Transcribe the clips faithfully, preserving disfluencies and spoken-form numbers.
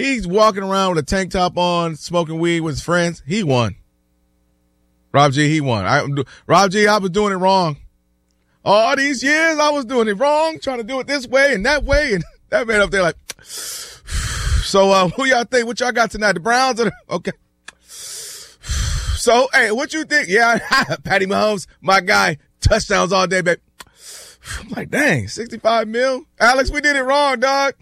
he's walking around with a tank top on, smoking weed with his friends. He won. Rob G, he won. I, Rob G, I was doing it wrong. All these years, I was doing it wrong, trying to do it this way and that way. And that man up there like, so uh, who y'all think? What y'all got tonight? The Browns? Or the, okay. So, hey, what you think? Yeah, Patty Mahomes, my guy, touchdowns all day, baby. I'm like, dang, sixty-five mil? Alex, we did it wrong, dog.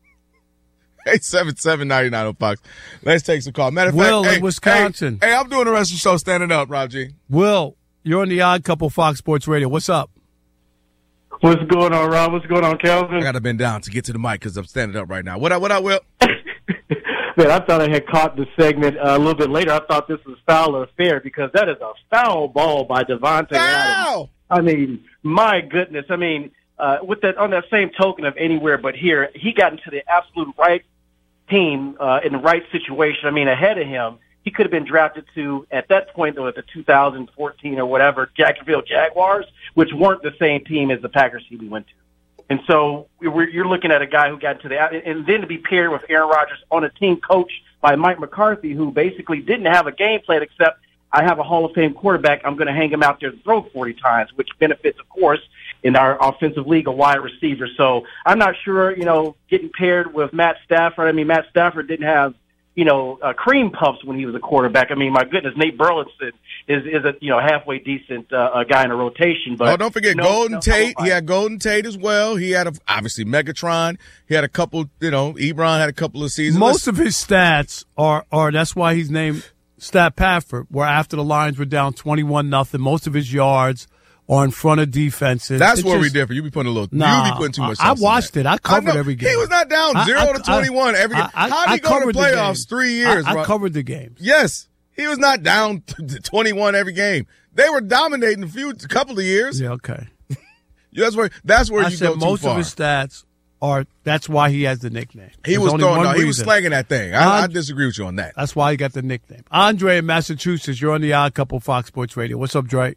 eight seven seven, nine nine oh Fox. Let's take some call. Matter of Will fact, in hey, Wisconsin. Hey, hey, I'm doing the rest of the show standing up, Rob G. Will, you're on the Odd Couple Fox Sports Radio. What's up? What's going on, Rob? What's going on, Kelvin? I got to bend down to get to the mic because I'm standing up right now. What up, what up, Will? Man, I thought I had caught the segment uh, a little bit later. I thought this was foul or fair because that is a foul ball by Devontae Adams. I mean, my goodness. I mean, uh, with that on that same token of anywhere but here, he got into the absolute right team uh, in the right situation. I mean, ahead of him, he could have been drafted to, at that point, though, at the two thousand fourteen or whatever, Jacksonville Jaguars, which weren't the same team as the Packers he went to. And so we're, you're looking at a guy who got into the – and then to be paired with Aaron Rodgers on a team coached by Mike McCarthy, who basically didn't have a game plan except I have a Hall of Fame quarterback. I'm going to hang him out there to throw forty times, which benefits, of course, in our offensive league, a wide receiver. So I'm not sure, you know, getting paired with Matt Stafford. I mean, Matt Stafford didn't have, you know, uh, cream puffs when he was a quarterback. I mean, my goodness, Nate Burleson is, is a, you know, halfway decent uh, a guy in a rotation. But oh, don't forget no, Golden no, Tate. no, he had Golden Tate as well. He had, a, obviously, Megatron. He had a couple, you know, Ebron had a couple of seasons. Most of his stats are, are that's why he's named Stat Pafford, where after the Lions were down twenty-one nothing, most of his yards are in front of defenses. That's it's where just, we differ. You be putting a little. Nah, you be putting too much. I, I watched it. I covered I every game. He was not down zero I, I, to twenty-one every game. I, I, How did he go to the playoffs three years? I, I bro? covered the games. Yes, he was not down to twenty-one every game. They were dominating a few, a couple of years. Yeah, okay. That's where. That's where I you said go too most far. of his stats are. That's why he has the nickname. He There's was only throwing. one No, he was reason. slanging that thing. I, Uh, I disagree with you on that. That's why he got the nickname. Andre in Massachusetts. You're on the Odd Couple Fox Sports Radio. What's up, Drake?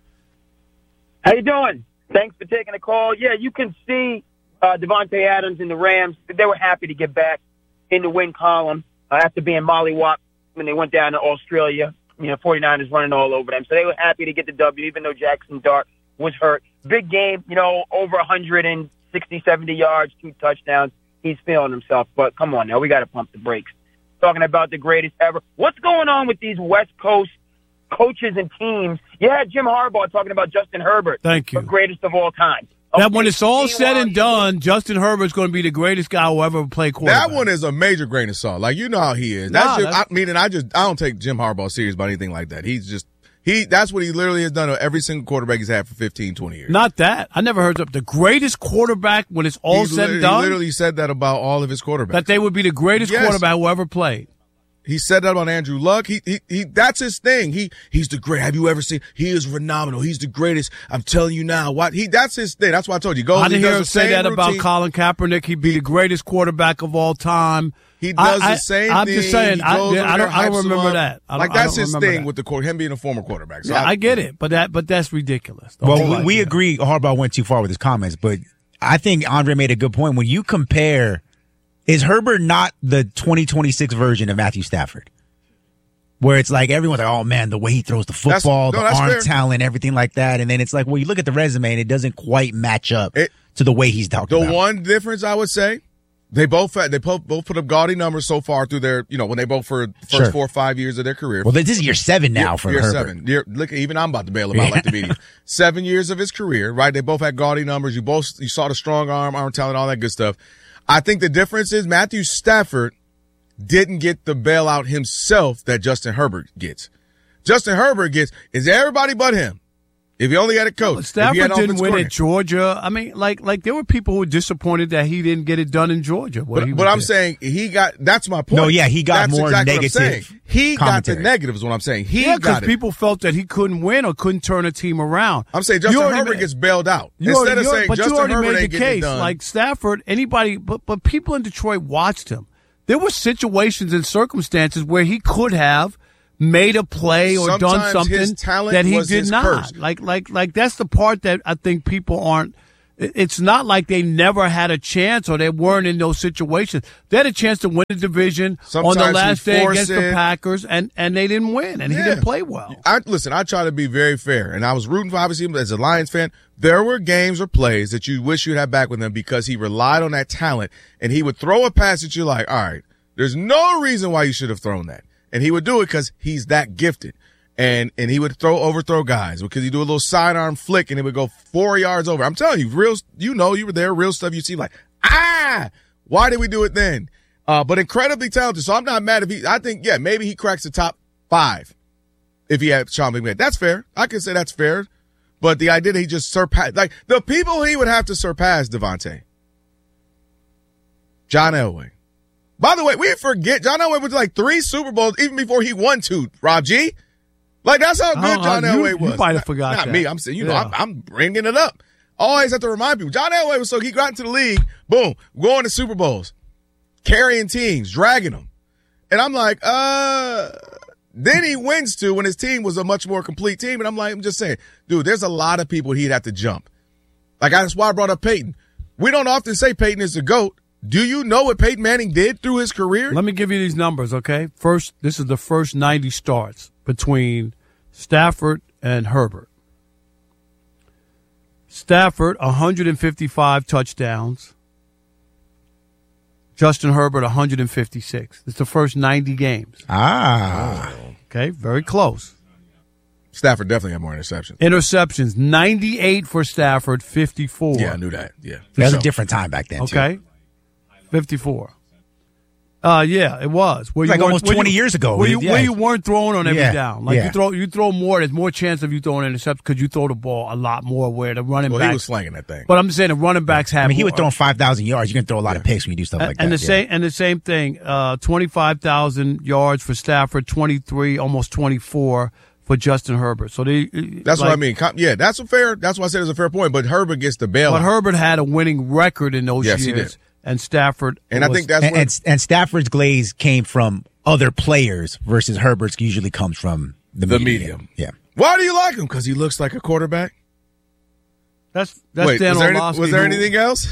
How you doing? Thanks for taking the call. Yeah, you can see uh, Devontae Adams and the Rams. They were happy to get back in the win column uh, after being mollywopped when they went down to Australia. You know, 49ers running all over them. So they were happy to get the W, even though Jackson Dart was hurt. Big game, you know, over one hundred sixty, seventy yards, two touchdowns. He's feeling himself. But come on now, we got to pump the brakes. Talking about the greatest ever. What's going on with these West Coast coaches and teams? You had Jim Harbaugh talking about Justin Herbert. Thank you. The greatest of all time. That Okay, when it's all Steve said and Washington. done, Justin Herbert's going to be the greatest guy who ever played quarterback. That one is a major grain of salt. Like, you know how he is. Nah, That's just, that's- I mean, and I just, I don't take Jim Harbaugh serious about anything like that. He's just, he, that's what he literally has done to every single quarterback he's had for fifteen, twenty years. Not that. I never heard of the greatest quarterback when it's all He's said literally, and done. He literally said that about all of his quarterbacks. That they would be the greatest Yes. quarterback who ever played. He said that about Andrew Luck. He, he, he, that's his thing. He, he's the great. Have you ever seen? He is phenomenal. He's the greatest. I'm telling you now. What he, that's his thing. That's why I told you. Go. I didn't he hear him does the say same that about routine. Colin Kaepernick. He'd be the greatest quarterback of all time. He does I- the same I, I'm thing. just saying. He I, goes over I don't. there, I don't hypes him remember up. that. I don't, Like I that's don't his remember thing that. with the court. Him being a former quarterback. So Yeah, I get it, but that, but that's ridiculous. The Well, whole we, we idea. agree Harbaugh went too far with his comments, but I think Andre made a good point. When you compare, is Herbert not the twenty twenty-six version of Matthew Stafford? Where it's like everyone's like, oh man, the way he throws the football, no, the that's arm fair. talent, everything like that. And then it's like, well, you look at the resume and it doesn't quite match up It- to the way he's talking The about. one difference I would say, they both had, they both, both put up gaudy numbers so far through their, you know, when they both for the first Sure. four or five years of their career. Well, this is year seven now year, for year Herbert. seven. Year, look, even I'm about to bail him out like the media. Seven years of his career, right? They both had gaudy numbers. You both, you saw the strong arm, arm talent, all that good stuff. I think the difference is Matthew Stafford didn't get the bailout himself that Justin Herbert gets. Justin Herbert gets is everybody but him. If he only had a coach, But if he had Stafford an didn't offensive win coordinator. at Georgia. I mean, like, like there were people who were disappointed that he didn't get it done in Georgia. what he But, but was I'm there. saying he got. That's my point. No, yeah, he got That's more exactly what I'm negative saying. He got commentary. the negatives. What I'm saying. He yeah, because got it. people felt that he couldn't win or couldn't turn a team around. I'm saying You Justin already Herbert ma- gets bailed out You instead already, of you- saying but Justin you already Herbert made ain't the getting it case. done. Like Stafford, anybody, but but people in Detroit watched him. There were situations and circumstances where he could have made a play or Sometimes done something his talent that he was did his not. curse. Like like like that's the part that I think people aren't it's not like they never had a chance or they weren't in those situations. They had a chance to win the division Sometimes on the last day against it. the Packers, and, and they didn't win, and yeah. he didn't play well. I, listen, I try to be very fair, and I was rooting for, obviously, as a Lions fan, there were games or plays that you wish you'd have back with him because he relied on that talent, and he would throw a pass that you're like, all right, there's no reason why you should have thrown that. And he would do it because he's that gifted. And and he would throw overthrow guys because he'd do a little sidearm flick and it would go four yards over. I'm telling you, real, you know, you were there, real stuff you see like, ah, why did we do it then? Uh, but incredibly talented. So I'm not mad if he, I think, yeah, maybe he cracks the top five if he had Sean McVay. That's fair. I can say that's fair. But the idea that he just surpassed, like the people he would have to surpass, Devontae. John Elway. By the way, we forget John Elway was like three Super Bowls even before he won two, Rob G. Like, that's how good John uh, Elway you, was. You might have not, forgot not that. me. I'm saying, you know, yeah. I'm, I'm bringing it up. Always have to remind people. John Elway was so he got into the league, boom, going to Super Bowls, carrying teams, dragging them. And I'm like, uh, then he wins two when his team was a much more complete team. And I'm like, I'm just saying, dude, there's a lot of people he'd have to jump. Like, that's why I brought up Peyton. We don't often say Peyton is the GOAT. Do you know what Peyton Manning did through his career? Let me give you these numbers, okay? First, this is the first ninety starts between Stafford and Herbert. Stafford, one hundred fifty-five touchdowns. Justin Herbert, one hundred fifty-six. It's the first ninety games. Ah. Okay, very close. Stafford definitely had more interceptions. Interceptions, ninety-eight for Stafford, fifty-four. Yeah, I knew that. Yeah. That was So, a different time back then, too. Okay, fifty-four. Uh, yeah, it was. Where you Like weren't- almost where twenty you- years ago. Where you, Yeah. where you weren't throwing on every Yeah. down. Like Yeah. you throw, you throw more. There's more chance of you throwing an interception because you throw the ball a lot more. Where the running well, back. he was slanging that thing. But I'm saying the running backs have. I mean, he more. would throw five thousand yards. You can throw a lot of picks when you do stuff and, like and that. the yeah. same and the same thing. Uh, twenty-five thousand yards for Stafford, twenty-three, almost twenty-four for Justin Herbert. So they. That's like, what I mean. Com- Yeah, that's a fair. That's why I said it's a fair point. But Herbert gets the bailout. But Herbert had a winning record in those Yes, he years, did. and Stafford. and I was- think that's And, where, and, and Stafford's glaze came from other players versus Herbert's usually comes from the, the medium. medium. Yeah. Why do you like him? Because he looks like a quarterback. That's that's Wait, Dan was there, any, Orlovsky was there who- anything else?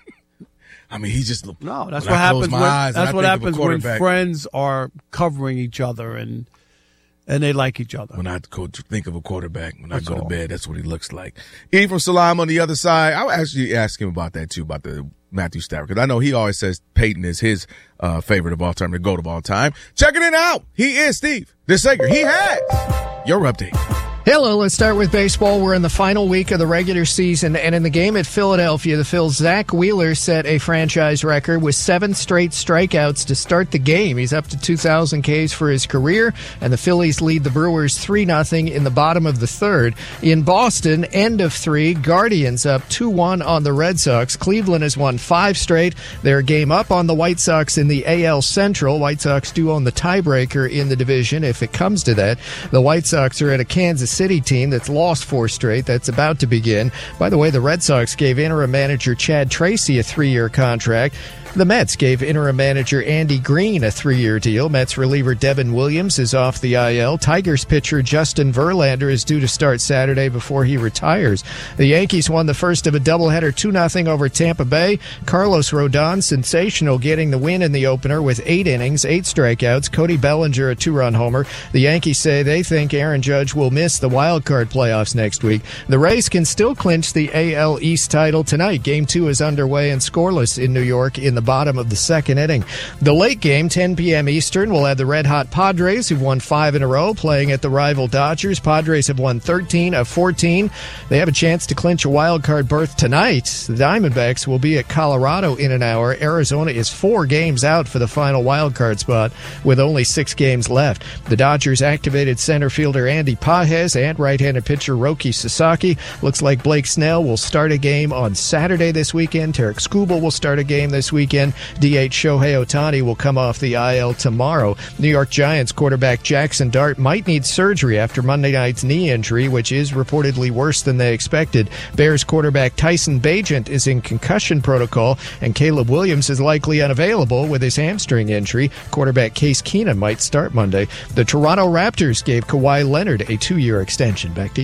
I mean, he just looked. No, that's when what I close happens. my When, eyes and that's I what think of a happens when quarterback. friends are covering each other and and they like each other. When I go to think of a quarterback, when That's I go all. to bed, that's what he looks like. E from Salam on the other side. I would actually ask him about that too, about the Matthew Stafford, because I know he always says Peyton is his uh, favorite of all time, the GOAT of all time. Checking it out. He is Steve DeSager. He has your update. Hello, let's start with baseball. We're in the final week of the regular season, and in the game at Philadelphia, the Phil's Zach Wheeler set a franchise record with seven straight strikeouts to start the game. He's up to two thousand Ks for his career, and the Phillies lead the Brewers three nothing in the bottom of the third. In Boston, end of three, Guardians up two one on the Red Sox. Cleveland has won five straight. They're a game up on the White Sox in the A L Central. White Sox do own the tiebreaker in the division if it comes to that. The White Sox are at a Kansas City team that's lost four straight. That's about to begin. By the way, the Red Sox gave interim manager Chad Tracy a three-year contract. The Mets gave interim manager Andy Green a three-year deal. Mets reliever Devin Williams is off the I L. Tigers pitcher Justin Verlander is due to start Saturday before he retires. The Yankees won the first of a doubleheader two nothing over Tampa Bay. Carlos Rodon, sensational, getting the win in the opener with eight innings, eight strikeouts. Cody Bellinger, a two-run homer. The Yankees say they think Aaron Judge will miss the wild card playoffs next week. The Rays can still clinch the A L East title tonight. Game two is underway and scoreless in New York in the bottom of the second inning. The late game, ten p.m. Eastern, will have the red-hot Padres, who've won five in a row, playing at the rival Dodgers. Padres have won thirteen of fourteen. They have a chance to clinch a wild-card berth tonight. The Diamondbacks will be at Colorado in an hour. Arizona is four games out for the final wild-card spot with only six games left. The Dodgers activated center fielder Andy Pages and right-handed pitcher Roki Sasaki. Looks like Blake Snell will start a game on Saturday this weekend. Tarek Skubal will start a game this weekend. D H Shohei Ohtani will come off the I L tomorrow. New York Giants quarterback Jackson Dart might need surgery after Monday night's knee injury, which is reportedly worse than they expected. Bears quarterback Tyson Bagent is in concussion protocol, and Caleb Williams is likely unavailable with his hamstring injury. Quarterback Case Keenum might start Monday. The Toronto Raptors gave Kawhi Leonard a two-year extension. Back to you.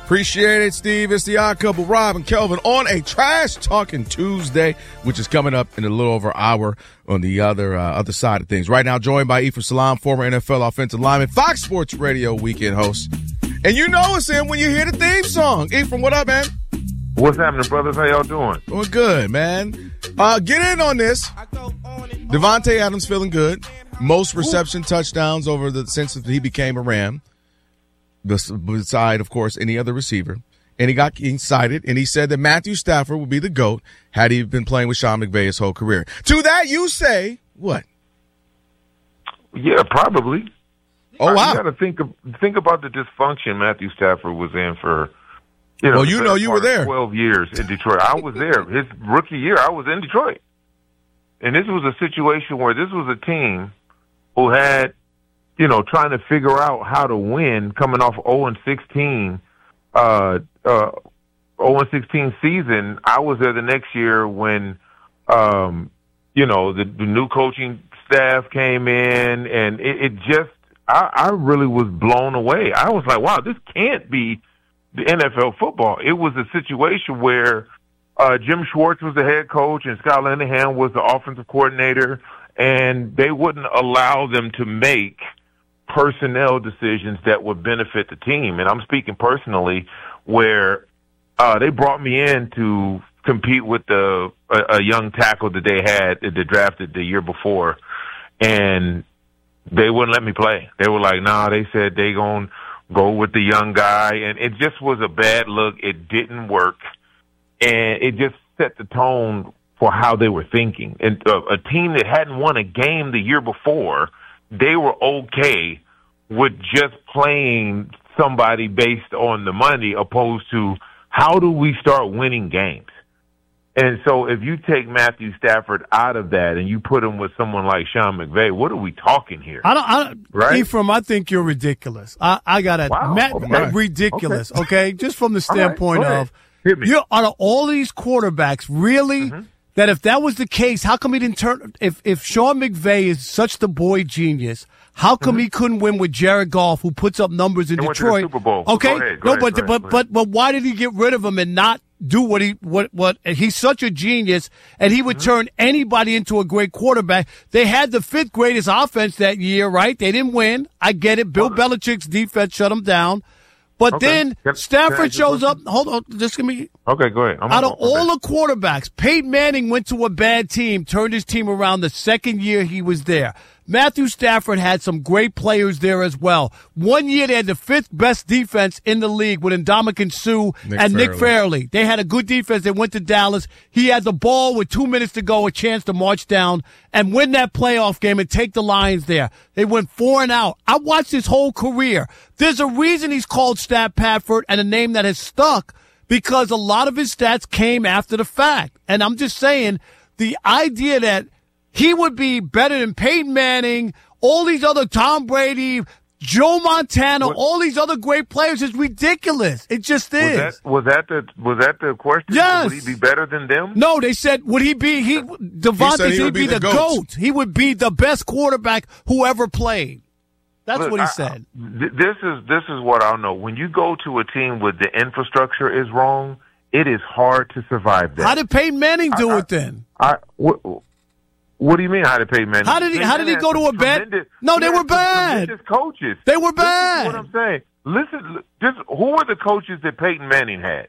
Appreciate it, Steve. It's the Odd Couple, Rob and Kelvin, on a Trash Talking Tuesday, which is coming up in a little over an hour on the other uh, other side of things. Right now, joined by Ephraim Salaam, former N F L offensive lineman, Fox Sports Radio weekend host. And you know it's in when you hear the theme song. Ephraim, what up, man? What's happening, brothers? How y'all doing? Doing good, man. Uh, get in on this. Davante Adams feeling good. Most reception touchdowns over the since he became a Ram. Beside, of course, any other receiver. And he got excited, and he said that Matthew Stafford would be the GOAT had he been playing with Sean McVay his whole career. To that, you say, what? Yeah, probably. Oh, wow. You got to think of, think about the dysfunction Matthew Stafford was in for, you know, well, you know you were there. twelve years in Detroit. I was there. His rookie year, I was in Detroit. And this was a situation where this was a team who had, you know, trying to figure out how to win coming off oh and sixteen, uh, uh, oh and sixteen season. I was there the next year when, um, you know, the, the new coaching staff came in, and it, it just, I, I really was blown away. I was like, wow, this can't be the N F L football. It was a situation where uh, Jim Schwartz was the head coach and Scott Linehan was the offensive coordinator, and they wouldn't allow them to make personnel decisions that would benefit the team. And I'm speaking personally, where uh, they brought me in to compete with the a, a young tackle that they had that they drafted the year before, and they wouldn't let me play. They were like, nah, they said they gonna go with the young guy, and it just was a bad look. It didn't work, and it just set the tone for how they were thinking. And uh, a team that hadn't won a game the year before, they were okay with just playing somebody based on the money, opposed to how do we start winning games? And so if you take Matthew Stafford out of that and you put him with someone like Sean McVay, what are we talking here? I don't, I don't right? Ephraim, I think you're ridiculous. I, I got to, wow. Matt, okay. ridiculous, okay. okay? Just from the standpoint right. of, Hit me. you out of all these quarterbacks, really, mm-hmm. that if that was the case, how come he didn't turn, if, if Sean McVay is such the boy genius, how come mm-hmm. he couldn't win with Jared Goff, who puts up numbers in they Detroit? Went to the Super Bowl. Okay, go ahead, go no, ahead, but go ahead, but go but but why did he get rid of him and not do what he what what? He's such a genius, and he would mm-hmm. turn anybody into a great quarterback. They had the fifth greatest offense that year, right? They didn't win. I get it. Bill okay. Belichick's defense shut them down. But okay. then can, Stafford can shows up. Hold on, just give me. Okay, go ahead. I'm out of okay. all the quarterbacks, Peyton Manning went to a bad team, turned his team around the second year he was there. Matthew Stafford had some great players there as well. One year they had the fifth best defense in the league with Ndamukong Suh Nick and Fairley. Nick Fairley. They had a good defense. They went to Dallas. He had the ball with two minutes to go, a chance to march down and win that playoff game and take the Lions there. They went four and out. I watched his whole career. There's a reason he's called Stat Padford and a name that has stuck, because a lot of his stats came after the fact. And I'm just saying, the idea that he would be better than Peyton Manning, all these other Tom Brady, Joe Montana, what, all these other great players is ridiculous. It just is. Was that, was that the was that the question? Yes. Would he be better than them? No, they said would he be he Devontae he he would be, be the, the GOAT. He would be the best quarterback who ever played. That's Look, what he I, said. I, this is this is what I know. When you go to a team where the infrastructure is wrong, it is hard to survive that. How did Peyton Manning do I, it then? I, what, what do you mean? How did Peyton Manning? How did he? How did he go to a bad? No, they were bad. Tremendous coaches. They were bad. Listen to what I'm saying. Listen, just who are the coaches that Peyton Manning had?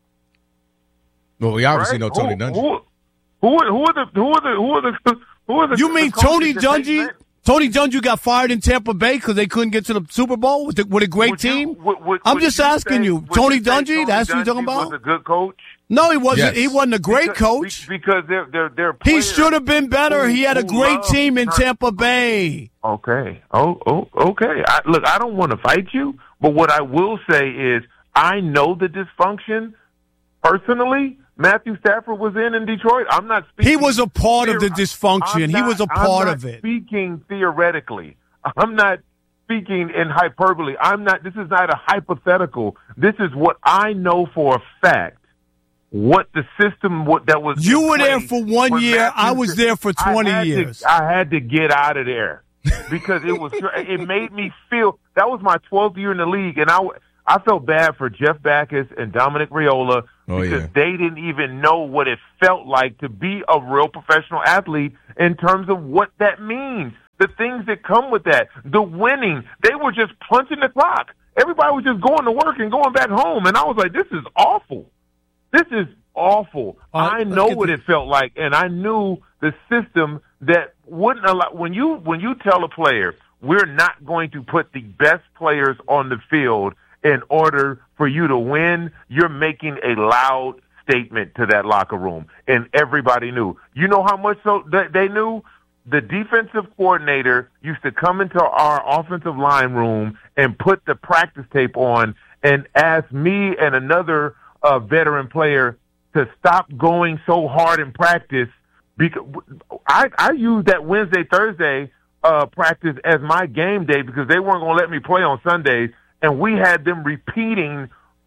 Well, we obviously right? know Tony who, Dungy. Who, who, are, who are the who are the who are the who are the? You mean the Tony that Peyton Dungy? Manning, Tony Dungy got fired in Tampa Bay because they couldn't get to the Super Bowl with, the, with a great would you, team? would, would, I'm would just you asking say, you. Tony you Dungy, Tony that's what you're talking Dungy about? was a good coach? No, he wasn't. Yes. He wasn't a great because, coach. Because they're they're they're He should have been better. Who, he had a great team in Tampa Bay. Okay. Oh, oh okay. I, look, I don't want to fight you, but what I will say is I know the dysfunction personally. Matthew Stafford was in in Detroit. I'm not speaking. He was a part of the dysfunction. Not, he was a part I'm not of it. Speaking theoretically, I'm not speaking in hyperbole. I'm not. This is not a hypothetical. This is what I know for a fact. What the system what that was. You were there for one year. Matthew, I was there for twenty I years. To, I had to get out of there because it was. It made me feel that was my twelfth year in the league, and I. I felt bad for Jeff Backus and Dominic Raiola oh, because yeah. they didn't even know what it felt like to be a real professional athlete in terms of what that means, the things that come with that, the winning. They were just punching the clock. Everybody was just going to work and going back home, and I was like, this is awful. This is awful. Uh, I know what the- it felt like, and I knew the system that wouldn't allow. When you when you tell a player, we're not going to put the best players on the field in order for you to win, you're making a loud statement to that locker room, and everybody knew. You know how much so that they knew? The defensive coordinator used to come into our offensive line room and put the practice tape on and ask me and another uh, veteran player to stop going so hard in practice. Because I, I used that Wednesday, Thursday uh, practice as my game day because they weren't going to let me play on Sundays, and we had them repeating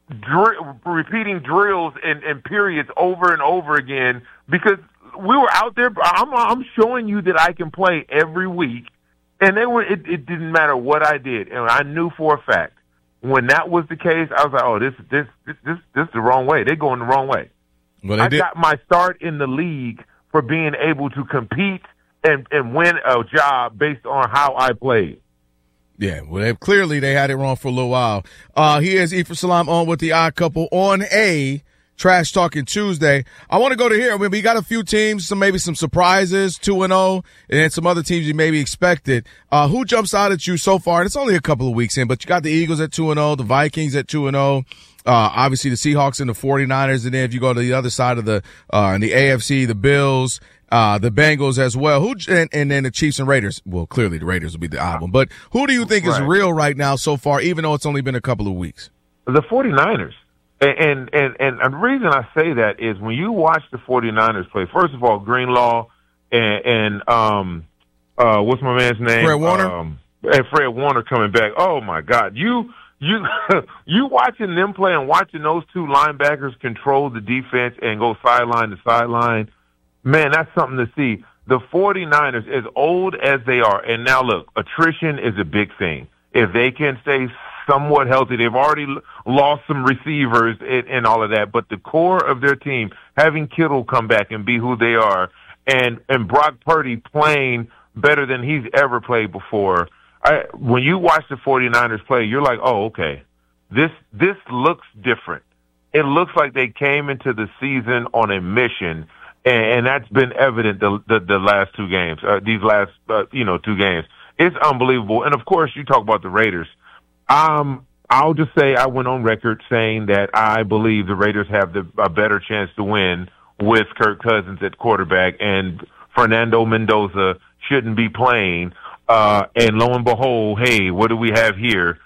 dr- repeating drills and, and periods over and over again because we were out there. I'm, I'm showing you that I can play every week, and they were. It, it didn't matter what I did, and I knew for a fact when that was the case. I was like, "Oh, this, this, this, this, this is the wrong way. They're going the wrong way." Well, they I did. got my start in the league for being able to compete and, and win a job based on how I played. Yeah, well, they, clearly they had it wrong for a little while. Uh, he is Ephraim Salaam on with the Odd Couple on a Trash Talking Tuesday. I want to go to here. I mean, we got a few teams, some maybe some surprises, two and oh, and then some other teams you maybe expected. Uh, who jumps out at you so far? And it's only a couple of weeks in, but you got the Eagles at two and oh, the Vikings at two and oh. Uh, obviously the Seahawks and the forty-niners. And then if you go to the other side of the, uh, in the A F C, the Bills, uh, the Bengals as well. Who, and, and then the Chiefs and Raiders. Well, clearly the Raiders will be the odd one, but who do you think is Right. real right now so far, even though it's only been a couple of weeks? The forty-niners. And, and, and, and the reason I say that is when you watch the forty-niners play, first of all, Greenlaw and, and um, uh, what's my man's name? Fred Warner. Um, and Fred Warner coming back. Oh my God. You, You you watching them play and watching those two linebackers control the defense and go sideline to sideline, man, that's something to see. The forty-niners, as old as they are, and now look, attrition is a big thing. If they can stay somewhat healthy, they've already lost some receivers and, and all of that, but the core of their team, having Kittle come back and be who they are, and, and Brock Purdy playing better than he's ever played before, I, when you watch the forty-niners play, you're like, oh, okay, this this looks different. It looks like they came into the season on a mission, and, and that's been evident the the, the last two games, uh, these last uh, you know two games. It's unbelievable. And of course, you talk about the Raiders. Um, I'll just say I went on record saying that I believe the Raiders have the, a better chance to win with Kirk Cousins at quarterback, and Fernando Mendoza shouldn't be playing. Uh, and lo and behold, hey, what do we have here?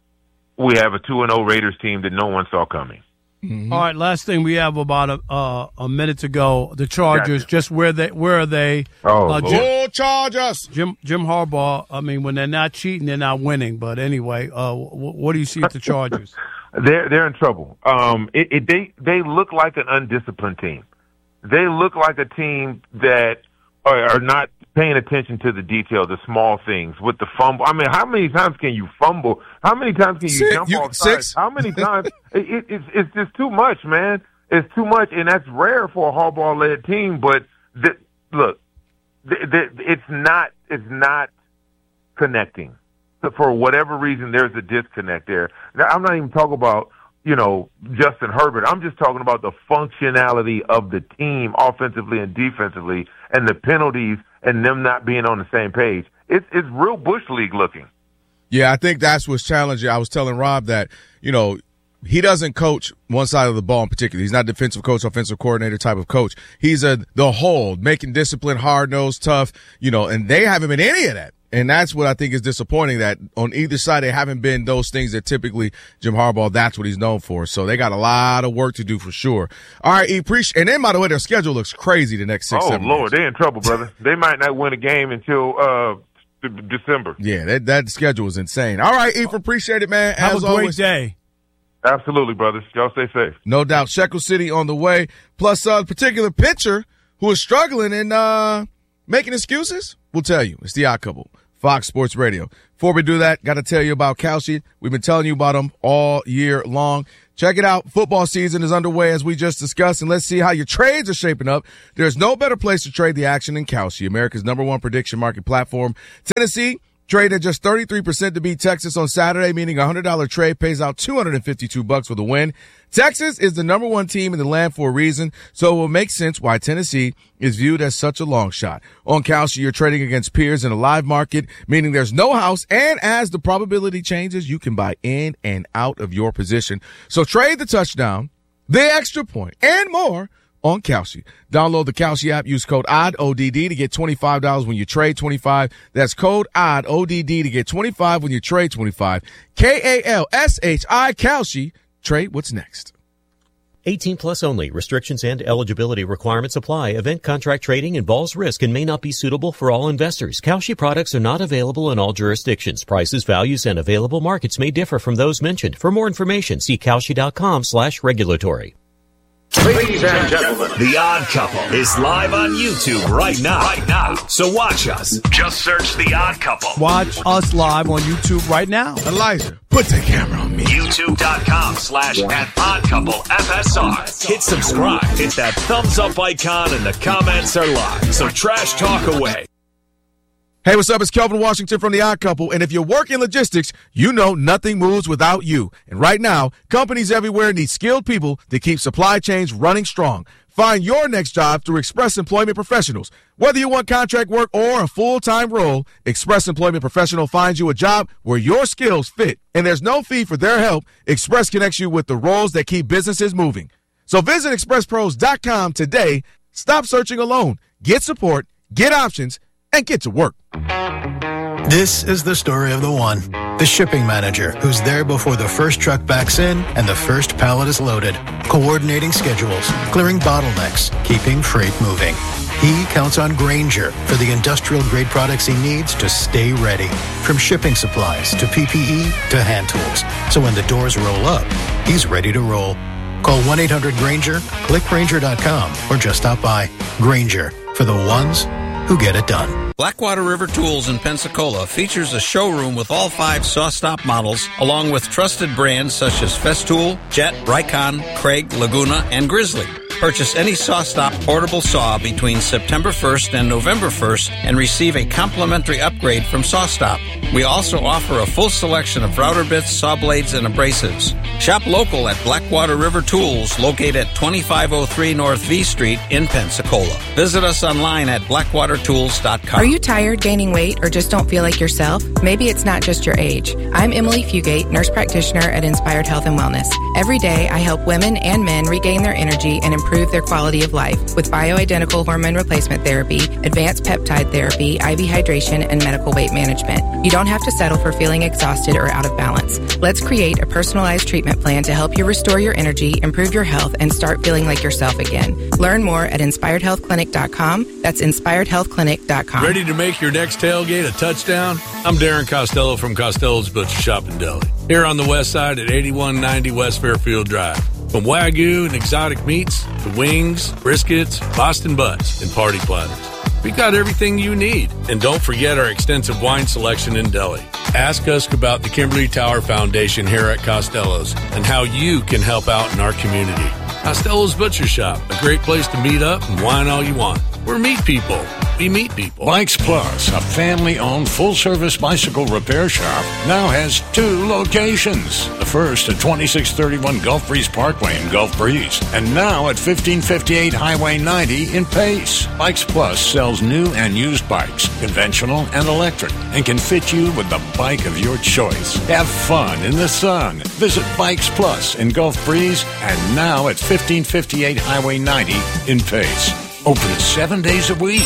We have a two and oh Raiders team that no one saw coming. Mm-hmm. All right, last thing we have about a uh, a minute to go. The Chargers, Gotcha. just where they where are they? Oh, uh, Lord. Jim, Oh, Chargers! Jim Jim Harbaugh. I mean, when they're not cheating, they're not winning. But anyway, uh, w- what do you see at the Chargers? They're they're in trouble. Um, it, it, they they look like an undisciplined team. They look like a team that are, are not paying attention to the detail, the small things with the fumble. I mean, how many times can you fumble? How many times can you Six. jump You- off six? sides? How many times? it, it, it's it's just too much, man. It's too much, and that's rare for a Harbaugh-led team. But the, look, the, the, it's not it's not connecting. So for whatever reason, there's a disconnect there. Now, I'm not even talking about, you know, Justin Herbert. I'm just talking about the functionality of the team offensively and defensively, and the penalties and them not being on the same page. It's it's real Bush League looking. Yeah, I think that's what's challenging. I was telling Rob that, you know, he doesn't coach one side of the ball in particular. He's not a defensive coach, offensive coordinator type of coach. He's a the whole, making discipline, hard-nosed, tough, you know, and they haven't been any of that. And that's what I think is disappointing, that on either side they haven't been those things that typically Jim Harbaugh, that's what he's known for. So they got a lot of work to do for sure. All right, appreciate. And then, by the way, their schedule looks crazy the next six, oh, seven Lord, years. they're in trouble, brother. They might not win a game until uh, d- December. Yeah, that, that schedule is insane. All right, Ephraim, appreciate it, man. Have As a great always, day. Absolutely, brothers. Y'all stay safe. no doubt. Shekel City on the way. Plus, a uh, particular pitcher who is struggling and uh, making excuses, we'll tell you. It's the Odd Couple. Fox Sports Radio. Before we do that, got to tell you about Kalshi. We've been telling you about them all year long. Check it out. Football season is underway, as we just discussed, and let's see how your trades are shaping up. There's no better place to trade the action than Kalshi, America's number one prediction market platform. Tennessee trade at just thirty-three percent to beat Texas on Saturday, meaning a one hundred dollars trade pays out two hundred fifty-two bucks for the win. Texas is the number one team in the land for a reason, so it will make sense why Tennessee is viewed as such a long shot. On Kalshi, you're trading against peers in a live market, meaning there's no house, and as the probability changes, you can buy in and out of your position. So trade the touchdown, the extra point, and more on Kalshi. Download the Kalshi app. Use code O D D, O D D, to get twenty-five dollars when you trade twenty-five. That's code O D D, O D D, to get twenty-five when you trade twenty-five. K A L S H I, Kalshi. Trade what's next. eighteen plus only. Restrictions and eligibility requirements apply. Event contract trading involves risk and may not be suitable for all investors. Kalshi products are not available in all jurisdictions. Prices, values, and available markets may differ from those mentioned. For more information, see Kalshi.com slash regulatory. Ladies and gentlemen, The Odd Couple is live on YouTube right now. Right now. So watch us. Just search The Odd Couple. Watch us live on YouTube right now. Elijah, put the camera on me. YouTube.com slash at Odd Couple F S R. Hit subscribe. Hit that thumbs up icon and the comments are live. So trash talk away. Hey, what's up? It's Kelvin Washington from The Odd Couple, and if you work in logistics, you know nothing moves without you. And right now, companies everywhere need skilled people to keep supply chains running strong. Find your next job through Express Employment Professionals. Whether you want contract work or a full-time role, Express Employment Professional finds you a job where your skills fit. And there's no fee for their help. Express connects you with the roles that keep businesses moving. So visit express pros dot com today. Stop searching alone. Get support, get options, and get to work. This is the story of the one, the shipping manager, who's there before the first truck backs in and the first pallet is loaded, coordinating schedules, clearing bottlenecks, keeping freight moving. He counts on Grainger for the industrial-grade products he needs to stay ready, from shipping supplies to P P E to hand tools. So when the doors roll up, he's ready to roll. Call one eight hundred Grainger, click Grainger dot com, or just stop by. Grainger, for the ones who get it done. Blackwater River Tools in Pensacola features a showroom with all five SawStop models, along with trusted brands such as Festool, Jet, Rycon, Craig, Laguna, and Grizzly. Purchase any SawStop portable saw between September first and November first and receive a complimentary upgrade from SawStop. We also offer a full selection of router bits, saw blades, and abrasives. Shop local at Blackwater River Tools, located at twenty-five oh three North V Street in Pensacola. Visit us online at blackwater tools dot com. Are you tired, gaining weight, or just don't feel like yourself? Maybe it's not just your age. I'm Emily Fugate, nurse practitioner at Inspired Health and Wellness. Every day, I help women and men regain their energy and improve their quality of life with bioidentical hormone replacement therapy, advanced peptide therapy, I V hydration, and medical weight management. You don't have to settle for feeling exhausted or out of balance. Let's create a personalized treatment plan to help you restore your energy, improve your health, and start feeling like yourself again. Learn more at inspired health clinic dot com. That's inspired health clinic dot com. Ready to make your next tailgate a touchdown? I'm Darren Costello from Costello's Butcher Shop in Deli, here on the west side at eighty-one ninety West Fairfield Drive. From Wagyu and exotic meats to wings, briskets, Boston butts, and party platters, we got everything you need. And don't forget our extensive wine selection in deli. Ask us about the Kimberly Tower Foundation here at Costello's and how you can help out in our community. Costello's Butcher Shop, a great place to meet up and wine all you want. We're meat people. We meet people. Bikes Plus, a family-owned full-service bicycle repair shop, now has two locations. The first at twenty-six thirty-one Gulf Breeze Parkway in Gulf Breeze, and now at fifteen fifty-eight Highway ninety in Pace. Bikes Plus sells new and used bikes, conventional and electric, and can fit you with the bike of your choice. Have fun in the sun. Visit Bikes Plus in Gulf Breeze, and now at fifteen fifty-eight Highway ninety in Pace. Open seven days a week.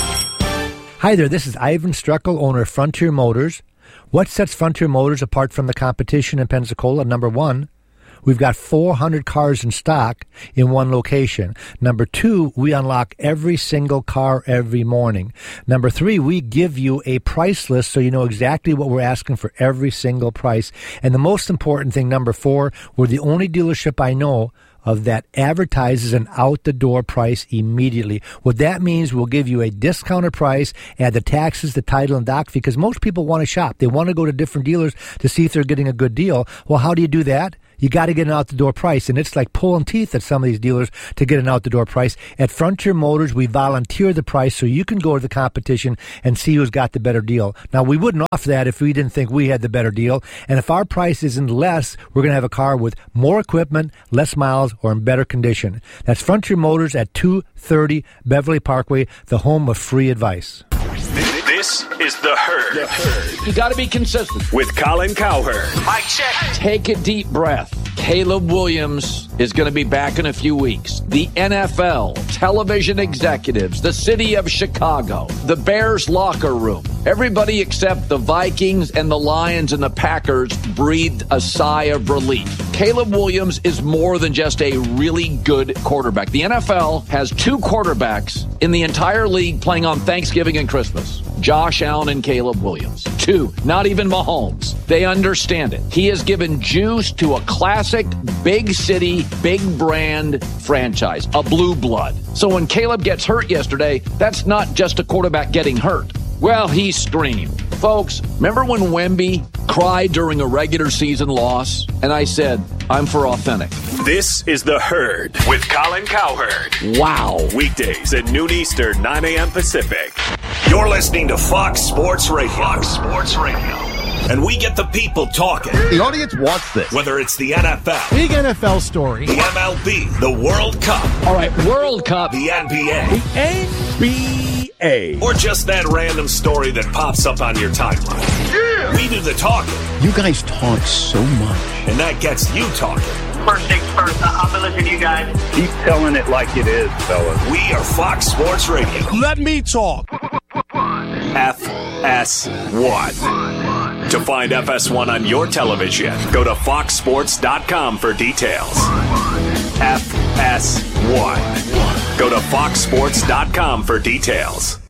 Hi there, this is Ivan Struckel, owner of Frontier Motors. What sets Frontier Motors apart from the competition in Pensacola? Number one, we've got four hundred cars in stock in one location. Number two, we unlock every single car every morning. Number three, we give you a price list so you know exactly what we're asking for every single price. And the most important thing, number four, we're the only dealership I know of that advertises an out-the-door price immediately. What that means, we'll give you a discounted price, add the taxes, the title, and doc, because most people want to shop. They want to go to different dealers to see if they're getting a good deal. Well, how do you do that? You got to get an out-the-door price, and it's like pulling teeth at some of these dealers to get an out-the-door price. At Frontier Motors, we volunteer the price so you can go to the competition and see who's got the better deal. Now, we wouldn't offer that if we didn't think we had the better deal, and if our price isn't less, we're going to have a car with more equipment, less miles, or in better condition. That's Frontier Motors at two thirty Beverly Parkway, the home of free advice. This is The Herd. The Herd. You got to be consistent. With Colin Cowherd. Mic check. Take a deep breath. Caleb Williams is going to be back in a few weeks. The N F L, television executives, the city of Chicago, the Bears locker room, everybody except the Vikings and the Lions and the Packers breathed a sigh of relief. Caleb Williams is more than just a really good quarterback. The N F L has two quarterbacks in the entire league playing on Thanksgiving and Christmas. Josh Allen and Caleb Williams. Two, not even Mahomes. They understand it. He has given juice to a classic, big city, big brand franchise, a blue blood. So when Caleb gets hurt yesterday, that's not just a quarterback getting hurt. Well, he screamed. Folks, remember when Wemby cried during a regular season loss? And I said, I'm for authentic. This is The Herd with Colin Cowherd. Wow. Weekdays at noon Eastern, nine a.m. Pacific. You're listening to Fox Sports Radio. Fox Sports Radio. And we get the people talking. The audience wants this. Whether it's the N F L. Big N F L story. The M L B. The World Cup. All right, World Cup. The N B A. The N B A. Or just that random story that pops up on your timeline. Yeah. We do the talking. You guys talk so much. And that gets you talking. First things first, I'll be listening to you guys. Keep telling it like it is, fellas. We are Fox Sports Radio. Let me talk. F S one. To find F S one on your television, go to fox sports dot com for details. F S one. Go to fox sports dot com for details.